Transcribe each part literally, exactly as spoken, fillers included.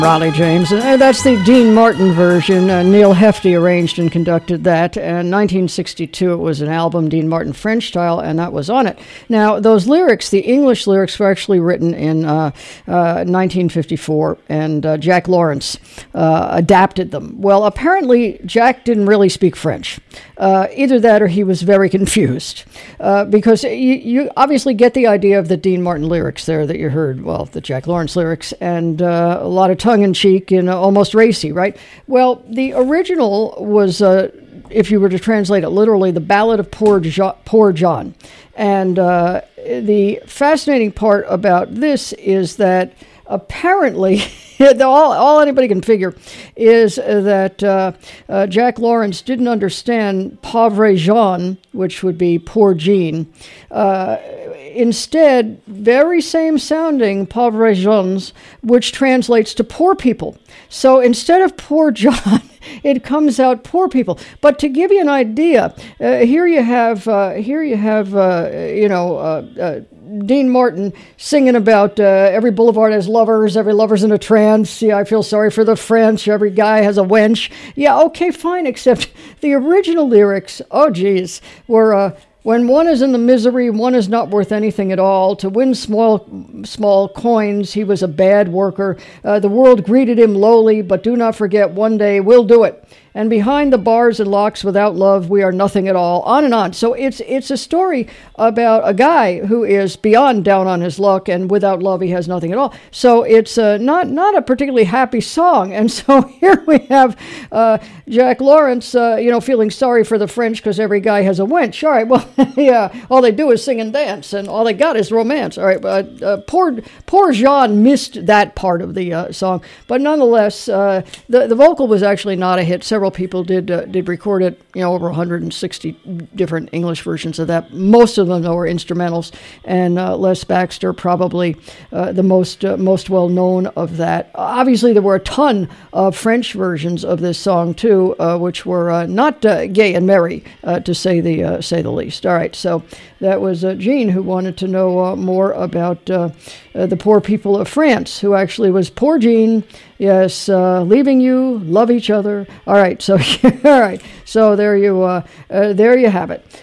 Raleigh James. Uh, that's the Dean Martin version. Uh, Neil Hefti arranged and conducted that. And nineteen sixty-two, it was an album, Dean Martin French style, and that was on it. Now, those lyrics, the English lyrics, were actually written in uh, uh, nineteen fifty-four, and uh, Jack Lawrence uh, adapted them. Well, apparently, Jack didn't really speak French. Uh, either that or he was very confused. Uh, because you, you obviously get the idea of the Dean Martin lyrics there that you heard, well, the Jack Lawrence lyrics, and uh, a lot of tongue-in-cheek and uh, almost racy, right? Well, the original was, uh, if you were to translate it literally, the Ballad of Poor, jo- Poor John. And uh, the fascinating part about this is that apparently, all, all anybody can figure is that uh, uh, Jack Lawrence didn't understand Pauvre Jean, which would be Poor Jean. Uh, instead, very same sounding Pauvre Jeans, which translates to poor people. So instead of Poor John, it comes out poor people. But to give you an idea, uh, here you have, uh, here you have, uh, you know, uh, uh, Dean Martin singing about uh, every boulevard has lovers, every lover's in a trance. Yeah, I feel sorry for the French. Every guy has a wench. Yeah, okay, fine. Except the original lyrics, oh geez, were uh, when one is in the misery, one is not worth anything at all. To win small, small coins, he was a bad worker. Uh, the world greeted him lowly, but do not forget, one day we'll do it. And behind the bars and locks, without love, we are nothing at all. On and on. So it's it's a story about a guy who is beyond down on his luck, and without love, he has nothing at all. So it's uh, not not a particularly happy song. And so here we have uh, Jack Lawrence, uh, you know, feeling sorry for the French because every guy has a wench. All right, well, yeah, all they do is sing and dance, and all they got is romance. All right, but uh, poor poor Jean missed that part of the uh, song, but nonetheless, uh, the the vocal was actually not a hit. Several people did uh, did record it, you know, over one hundred sixty different English versions of that. Most of them, though, were instrumentals, and uh, Les Baxter probably uh, the most uh, most well known of that. Obviously, there were a ton of French versions of this song too, uh, which were uh, not uh, gay and merry, uh, to say the uh, say the least. All right, so that was uh, Jean, who wanted to know uh, more about uh, uh, the poor people of France, who actually was Poor Jean. Yes, uh, leaving you, love each other. All right, so all right, so there you uh, uh, there you have it.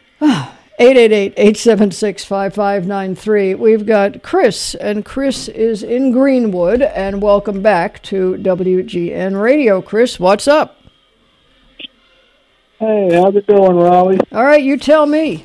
eight eight eight, eight seven six, five five nine three. We've got Chris, and Chris is in Greenwood, and welcome back to W G N Radio. Chris, what's up? Hey, how's it going, Raleigh? All right, you tell me.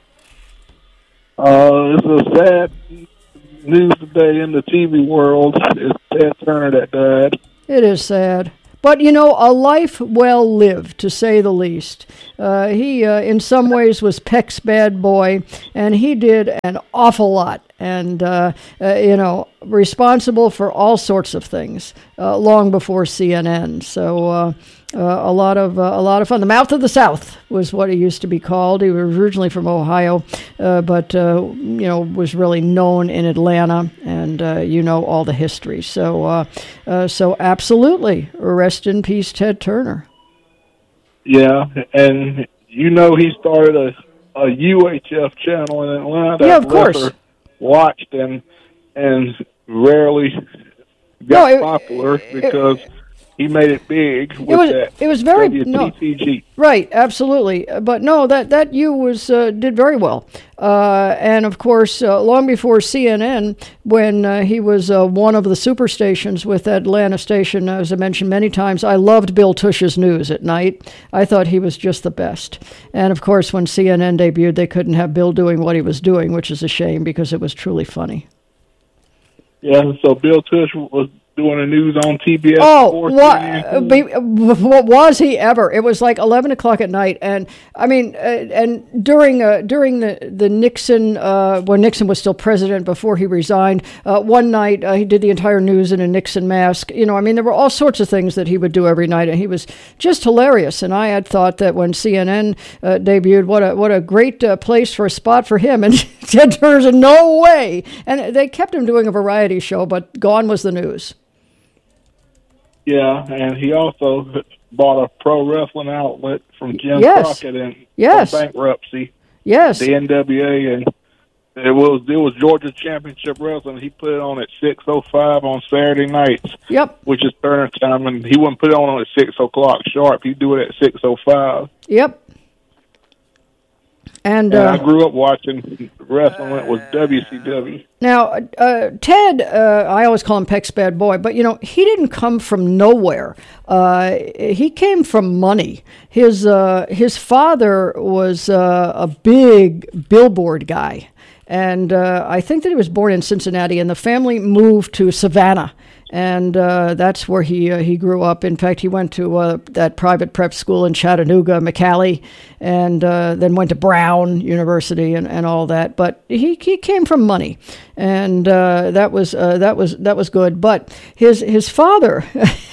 Uh, it's a sad news today in the T V world. It's Ted Turner that died. It is sad. But, you know, a life well lived, to say the least. Uh, he, uh, in some ways, was Peck's bad boy, and he did an awful lot. And, uh, uh, you know, responsible for all sorts of things uh, long before C N N. So uh, uh, a lot of uh, a lot of fun. The Mouth of the South was what he used to be called. He was originally from Ohio, uh, but uh, you know was really known in Atlanta, and uh, you know all the history. So uh, uh, so absolutely, rest in peace, Ted Turner. Yeah, and you know he started a, a U H F channel in Atlanta. Yeah, of course. Watched and and rarely got no, it, popular because it, he made it big with it was, that. It was very W T G. No, right, absolutely. But no, that that U was uh, did very well, uh, and of course, uh, long before C N N, when uh, he was uh, one of the superstations with that Atlanta station, as I mentioned many times, I loved Bill Tush's news at night. I thought he was just the best. And of course, when C N N debuted, they couldn't have Bill doing what he was doing, which is a shame because it was truly funny. Yeah, so Bill Tush was doing the news on T B S. Oh, what, what was he ever? It was like eleven o'clock at night, and I mean, uh, and during uh, during the the Nixon, uh, when Nixon was still president before he resigned, uh, one night uh, he did the entire news in a Nixon mask. You know, I mean, there were all sorts of things that he would do every night, and he was just hilarious. And I had thought that when C N N uh, debuted, what a what a great uh, place for a spot for him. And Ted Turner said, "No way!" And they kept him doing a variety show, but gone was the news. Yeah, and he also bought a pro wrestling outlet from Jim yes. Crockett in yes. bankruptcy. Yes. The N W A, and It was it was Georgia Championship Wrestling. He put it on at six oh five on Saturday nights. Yep. Which is Turner time, and he wouldn't put it on at six o'clock sharp. He'd do it at six oh five. Yep. And, and uh, I grew up watching wrestling when it was W C W. Now, uh, Ted, uh, I always call him Peck's bad boy, but, you know, he didn't come from nowhere. Uh, he came from money. His, uh, his father was uh, a big billboard guy. And uh, I think that he was born in Cincinnati, and the family moved to Savannah. And uh, that's where he uh, he grew up. In fact, he went to uh, that private prep school in Chattanooga, McCallie, and uh, then went to Brown University and, and all that. But he, he came from money, and uh, that was uh, that was that was good. But his his father,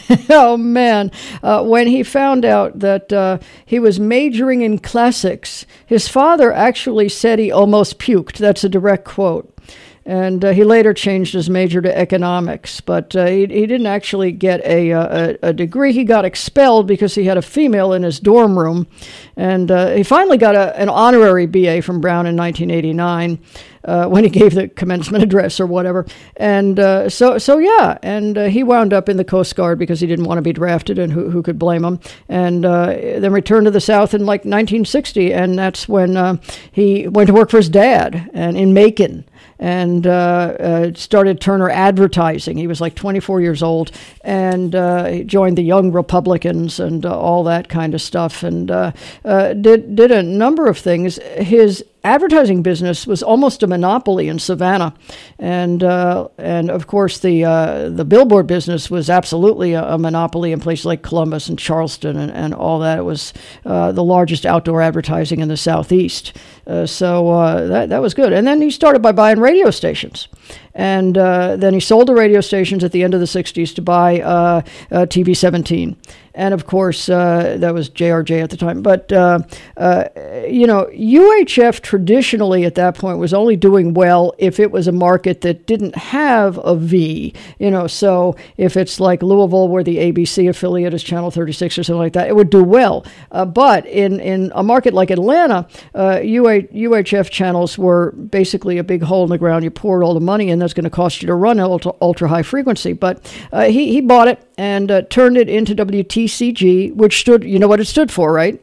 oh man, uh, when he found out that uh, he was majoring in classics, his father actually said he almost puked. That's a direct quote. And uh, he later changed his major to economics, but uh, he, he didn't actually get a, a, a degree. He got expelled because he had a female in his dorm room. And uh, he finally got a, an honorary B A from Brown in nineteen eighty-nine uh, when he gave the commencement address or whatever. And uh, so, so yeah, and uh, he wound up in the Coast Guard because he didn't want to be drafted, and who, who could blame him? And uh, then returned to the South in like nineteen sixty, and that's when uh, he went to work for his dad and in Macon. And uh, uh, started Turner Advertising. He was like twenty-four years old, and uh, he joined the Young Republicans and uh, all that kind of stuff, and uh, uh, did did a number of things. His advertising business was almost a monopoly in Savannah, and uh, and of course the uh, the billboard business was absolutely a, a monopoly in places like Columbus and Charleston and, and all that. It was uh, the largest outdoor advertising in the Southeast. Uh, so uh, that that was good. And then he started by buying radio stations. And uh, then he sold the radio stations at the end of the sixties to buy uh, uh, T V seventeen. And, of course, uh, that was J R J at the time. But, uh, uh, you know, U H F traditionally at that point was only doing well if it was a market that didn't have a V. You know, so if it's like Louisville where the A B C affiliate is Channel thirty-six or something like that, it would do well. Uh, but in, in a market like Atlanta, uh, U H F channels were basically a big hole in the ground. You poured all the money in, that's going to cost you to run ultra, ultra high frequency. But uh, he, he bought it and uh, turned it into W T C G, which stood, you know what it stood for, right?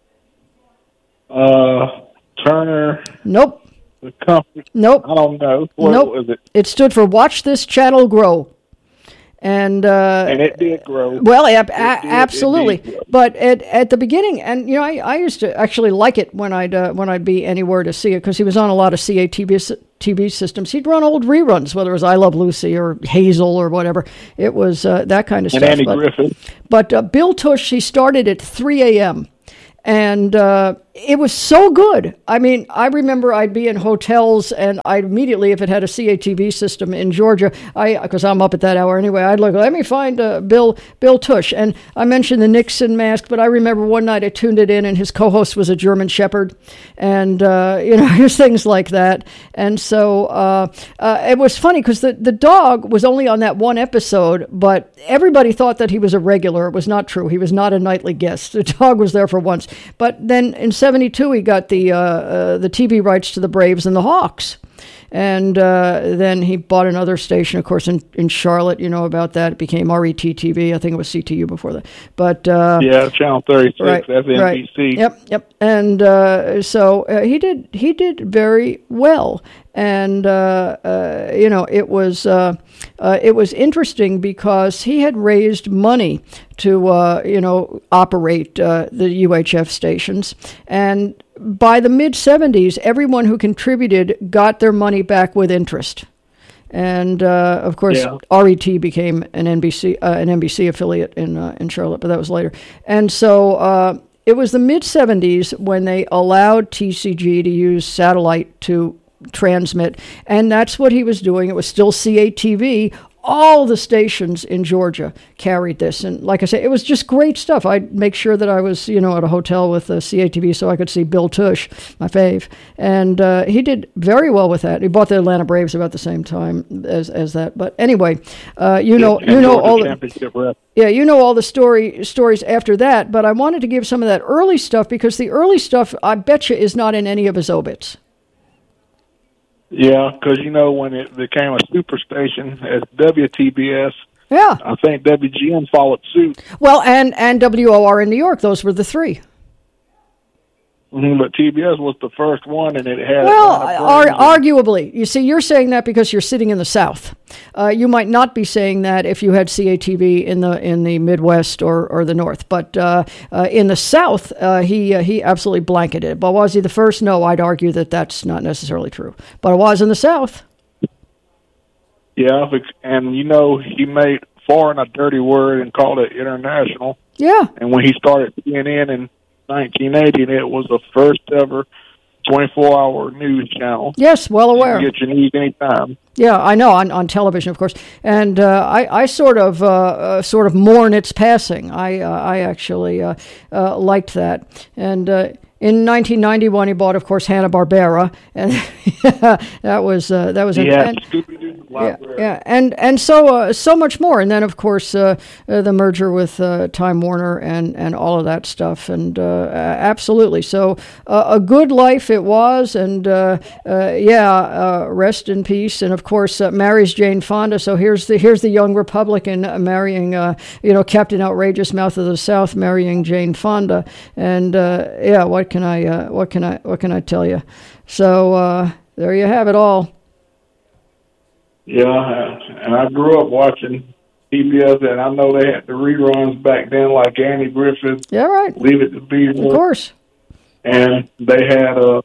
Uh, Turner. Nope. The company. Nope. I don't know. What nope. was it? It stood for Watch This Channel Grow. And uh, and it did grow. Well, ab- a- did, absolutely. Grow. But at at the beginning, and you know, I, I used to actually like it when I'd uh, when I'd be anywhere to see it because he was on a lot of C A T V T V systems. He'd run old reruns, whether it was I Love Lucy or Hazel or whatever. It was uh, that kind of and stuff. Andy but, Griffith. But uh, Bill Tush, he started at three a.m. And uh, it was so good. I mean, I remember I'd be in hotels, and I'd immediately, if it had a C A T V system in Georgia, I because I'm up at that hour anyway, I'd look, let me find uh, Bill Bill Tush. And I mentioned the Nixon mask, but I remember one night I tuned it in, and his co-host was a German Shepherd. And, uh, you know, there's things like that. And so uh, uh, it was funny because the, the dog was only on that one episode, but everybody thought that he was a regular. It was not true. He was not a nightly guest. The dog was there for once. But then in seventy-two, he got the uh, uh, the T V rights to the Braves and the Hawks. And uh, then he bought another station, of course, in, in Charlotte. You know about that. It became R E T T V. I think it was C T U before that. But uh, yeah, Channel thirty-six. Right, that's N B C. Right. Yep, yep. And uh, so uh, he did he did very well. And uh, uh, you know, it was uh, uh, it was interesting because he had raised money to uh, you know operate uh, the U H F stations, and by the mid seventies, everyone who contributed got their money back with interest. And uh, of course, yeah. R E T became an N B C uh, an N B C affiliate in uh, in Charlotte, but that was later. And so uh, it was the mid seventies when they allowed T C G to use satellite to transmit, and that's what he was doing. It was still C A T V. All the stations in Georgia carried this, and like I say, it was just great stuff. I'd make sure that I was, you know, at a hotel with a C A T V so I could see Bill Tush, my fave, and uh, he did very well with that. He bought the Atlanta Braves about the same time as as that. But anyway, uh, you know, yeah, you know all the yeah, you know all the story stories after that. But I wanted to give some of that early stuff because the early stuff, I bet you, is not in any of his obits. Yeah, because, you know, when it became a superstation at W T B S, yeah, I think W G N followed suit. Well, and, and W O R in New York, those were the three. Mm-hmm, but T B S was the first one, and it had... Well, ar- arguably. You see, you're saying that because you're sitting in the South. Uh, you might not be saying that if you had C A T V in the in the Midwest or, or the North. But uh, uh, in the South, uh, he uh, he absolutely blanketed it. But was he the first? No, I'd argue that that's not necessarily true. But it was in the South. Yeah, and, you know, he made foreign a dirty word and called it international. Yeah. And when he started C N N in nineteen eighty, it was the first ever twenty-four hour news channel. Yes, well aware. You can get your news anytime. Yeah, I know, on, on television, of course. And uh, I, I sort of uh, uh, sort of mourn its passing. I uh, I actually uh, uh, liked that. And uh, in nineteen ninety-one, he bought, of course, Hanna-Barbera, and that was uh, that was yeah, and, Scooby-Doo yeah, yeah, and and so uh, so much more. And then, of course, uh, uh, the merger with uh, Time Warner and, and all of that stuff. And uh, absolutely, so uh, a good life it was. And uh, uh, yeah, uh, rest in peace. And of course, uh, marries Jane Fonda. So here's the here's the young Republican uh, marrying, uh, you know, Captain Outrageous Mouth of the South marrying Jane Fonda. And uh, yeah, what can I uh, what can I what can I tell you? So uh, there you have it all. Yeah, and I grew up watching T B S, and I know they had the reruns back then, like Andy Griffith. Yeah, right. Leave It to Beaver. Of course. And they had uh,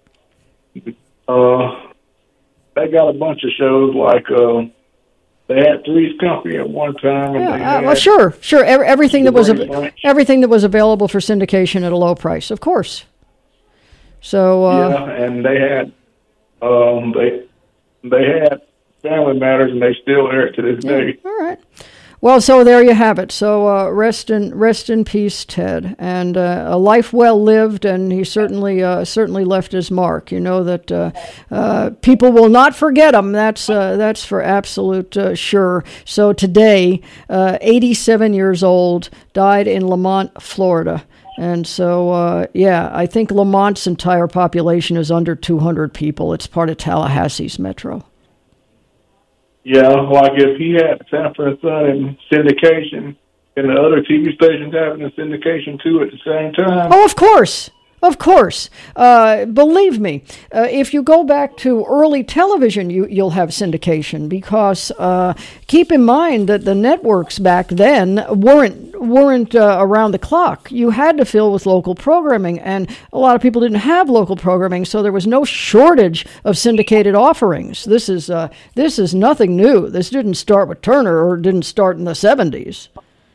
uh, they got a bunch of shows like uh, they had Three's Company at one time. And yeah, they uh, had well, sure, sure. Every, everything that was Bunch. everything that was available for syndication at a low price, of course. So uh, yeah, and they had um, they they had Family Matters, and they still air it to this yeah, day. All right. Well, so there you have it. So uh, rest in rest in peace, Ted, and uh, a life well lived, and he certainly uh, certainly left his mark. You know that uh, uh, people will not forget him. That's uh, that's for absolute uh, sure. So today, uh, eighty-seven years old, died in Lamont, Florida. And so, uh, yeah, I think Lamont's entire population is under two hundred people. It's part of Tallahassee's metro. Yeah, like if he had Sanford and Son in syndication, and the other T V stations having a syndication too at the same time. Oh, of course. Of course. Uh, believe me, uh, if you go back to early television, you, you'll have syndication because uh, keep in mind that the networks back then weren't weren't uh, around the clock. You had to fill with local programming, and a lot of people didn't have local programming, so there was no shortage of syndicated offerings. This is uh, this is nothing new. This didn't start with Turner or didn't start in the seventies.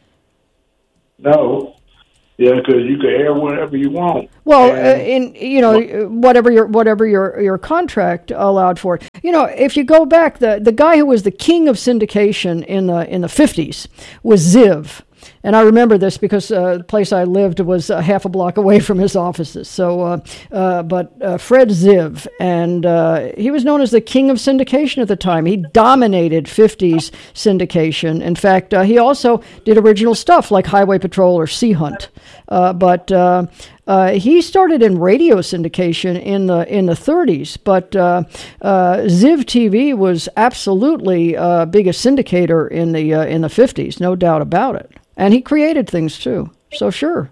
No. Yeah, because you can air whatever you want. Well, uh, in you know well, whatever your whatever your, your contract allowed for. You know, if you go back, the the guy who was the king of syndication in the in the fifties was Ziv. And I remember this because uh, the place I lived was uh, half a block away from his offices. So, uh, uh, but uh, Fred Ziv, and uh, he was known as the king of syndication at the time. He dominated fifties syndication. In fact, uh, he also did original stuff like Highway Patrol or Sea Hunt. Uh, but uh, uh, he started in radio syndication in the in the thirties. But uh, uh, Ziv T V was absolutely uh, biggest syndicator in the uh, in the fifties, no doubt about it. And he created things, too. So, sure.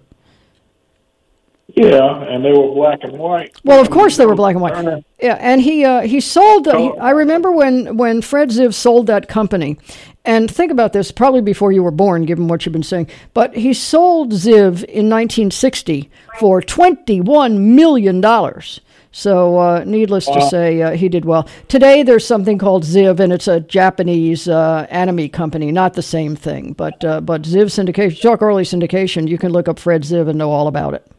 Yeah, and they were black and white. Well, of course they were black and white. Yeah, and he uh, he sold... Uh, he, I remember when, when Fred Ziv sold that company. And think about this, probably before you were born, given what you've been saying. But he sold Ziv in nineteen sixty for twenty-one million dollars. So, uh, needless to say, uh, he did well. Today, there's something called Ziv, and it's a Japanese uh, anime company. Not the same thing, but uh, but Ziv syndication. Talk early syndication. You can look up Fred Ziv and know all about it.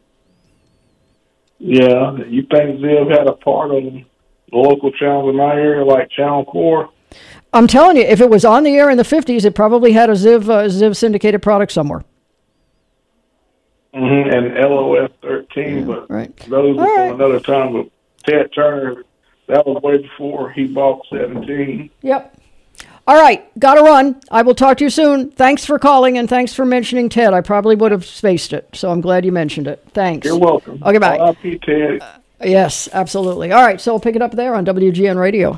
Yeah, you think Ziv had a part of the local channels in my area, like Channel Four? I'm telling you, if it was on the air in the fifties, it probably had a Ziv uh, Ziv syndicated product somewhere. Mm-hmm, and L O S thirteen, yeah, but right. those are from right. another time. But Ted Turner, that was way before he bought seventeen. Yep. All right, got to run. I will talk to you soon. Thanks for calling, and thanks for mentioning Ted. I probably would have spaced it, so I'm glad you mentioned it. Thanks. You're welcome. Okay, bye. R I P Ted. Yes, absolutely. All right, so we'll pick it up there on W G N Radio.